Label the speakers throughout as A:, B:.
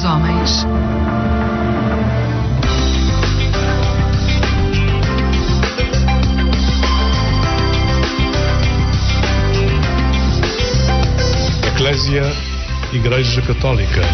A: dos homens.
B: Eclésia, Igreja Católica.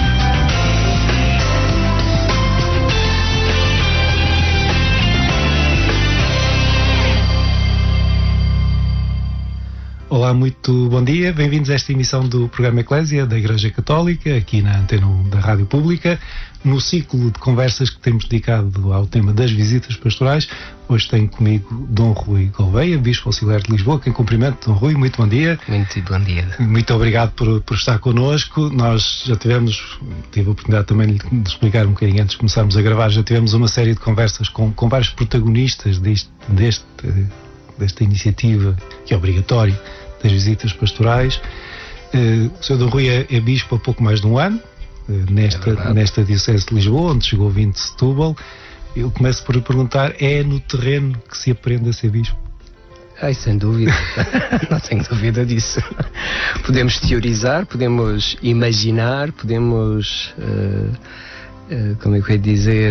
C: Olá, muito bom dia, bem-vindos a esta emissão do programa Eclésia da Igreja Católica, aqui na Antena 1 da Rádio Pública, no ciclo de conversas que temos dedicado ao tema das visitas pastorais. Hoje tenho comigo Dom Rui Gouveia, Bispo Auxiliar de Lisboa, quem cumprimento. Dom Rui, muito bom dia.
D: Muito bom dia.
C: Muito obrigado por estar connosco. Nós já tive a oportunidade também de explicar um bocadinho antes de começarmos a gravar, já tivemos uma série de conversas com vários protagonistas desta iniciativa, que é obrigatória, das visitas pastorais. O Sr. Dom Rui é bispo há pouco mais de um ano, nesta Diocese de Lisboa, onde chegou vindo de Setúbal. Eu começo por lhe perguntar, é no terreno que se aprende a ser bispo?
D: Sem dúvida. Não tenho dúvida disso. Podemos teorizar, podemos imaginar, podemos, como é que eu ia dizer,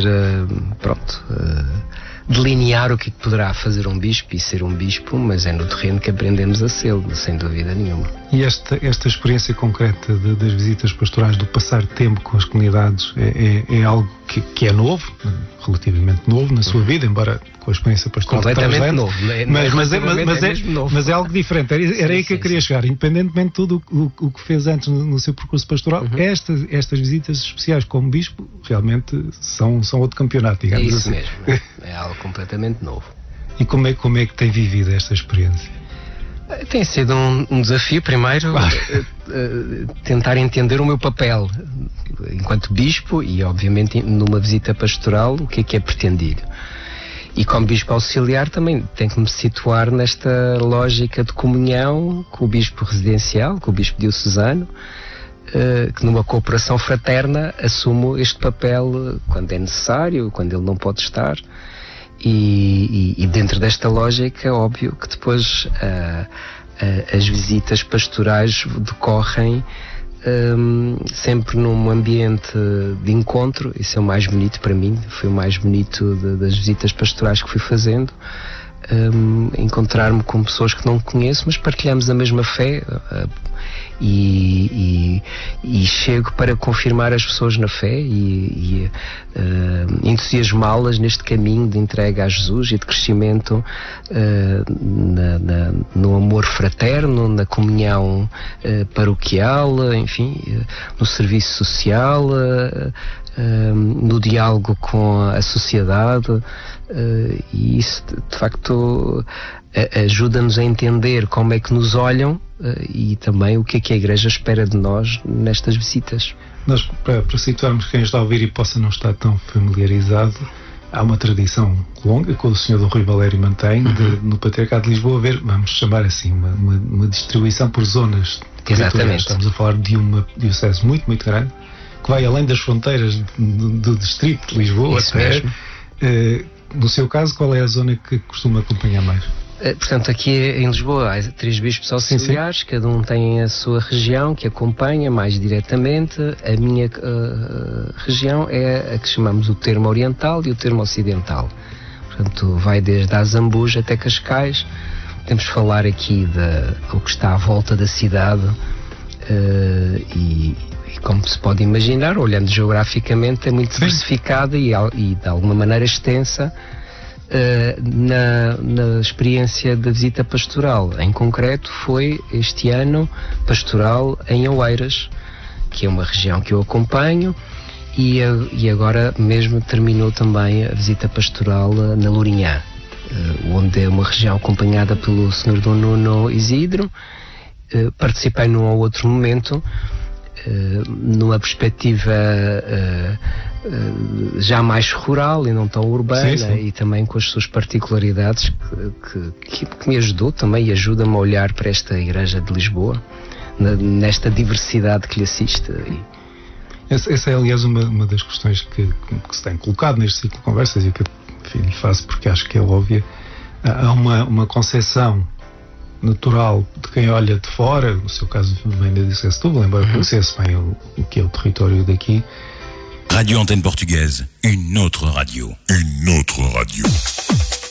D: delinear o que poderá fazer um bispo e ser um bispo, mas é no terreno que aprendemos a ser, sem dúvida nenhuma.
C: E esta experiência concreta das visitas pastorais, do passar tempo com as comunidades, é algo que é novo, relativamente novo na sua vida, embora com a experiência pastoral
D: completamente novo,
C: mas é algo diferente. Era aí que eu queria chegar. Independentemente de tudo o que fez antes no seu percurso pastoral, estas visitas especiais como bispo realmente são outro campeonato, digamos assim.
D: É isso mesmo, é algo completamente novo.
C: E como é que tem vivido esta experiência?
D: Tem sido um desafio, primeiro, tentar entender o meu papel enquanto bispo e, obviamente, numa visita pastoral, o que é pretendido. E como bispo auxiliar também tenho que me situar nesta lógica de comunhão com o bispo residencial, com o bispo diocesano, que numa cooperação fraterna assumo este papel quando é necessário, quando ele não pode estar. E dentro desta lógica, óbvio que depois as visitas pastorais decorrem sempre num ambiente de encontro. Isso é o mais bonito para mim, foi o mais bonito das visitas pastorais que fui fazendo. Encontrar-me com pessoas que não conheço, mas partilhamos a mesma fé, e chego para confirmar as pessoas na fé e entusiasmá-las neste caminho de entrega a Jesus e de crescimento no amor fraterno, na comunhão paroquial, enfim, no serviço social, no diálogo com a sociedade. E isso de facto ajuda-nos a entender como é que nos olham e também o que é a Igreja espera de nós nestas visitas.
C: Nós, para situarmos quem está a ouvir e possa não estar tão familiarizado, há uma tradição longa que o Sr. Dom Rui Valério mantém no Patriarcado de Lisboa, vamos chamar assim, uma distribuição por zonas.
D: Exatamente.
C: Estamos a falar de uma diocese muito, muito grande, que vai além das fronteiras do distrito de Lisboa.
D: Isso mesmo.
C: No seu caso, qual é a zona que costuma acompanhar mais?
D: Portanto, aqui em Lisboa há 3 bispos auxiliares, sim. Cada um tem a sua região que acompanha mais diretamente. A minha região é a que chamamos o termo oriental e o termo ocidental. Portanto, vai desde a Azambuja até Cascais. Temos de falar aqui do que está à volta da cidade e como se pode imaginar, olhando geograficamente, é muito diversificada e de alguma maneira extensa na experiência da visita pastoral. Em concreto, foi este ano pastoral em Oeiras, que é uma região que eu acompanho, e agora mesmo terminou também a visita pastoral na Lourinhã, onde é uma região acompanhada pelo Sr. Dom Nuno Isidro. Participei num ou outro momento, numa perspectiva já mais rural e não tão urbana, sim. E também com as suas particularidades que me ajudou também e ajuda-me a olhar para esta Igreja de Lisboa, nesta diversidade que lhe assiste.
C: Essa é, aliás, uma das questões que se tem colocado neste ciclo de conversas e que eu lhe faço porque acho que é óbvia. Há uma concepção natural de quem olha de fora, no seu caso vem da Diocese de Setúbal, embora conhecesse bem o que é o território daqui,
A: Radio Antenne Portugaise, une autre radio.
E: Une autre radio.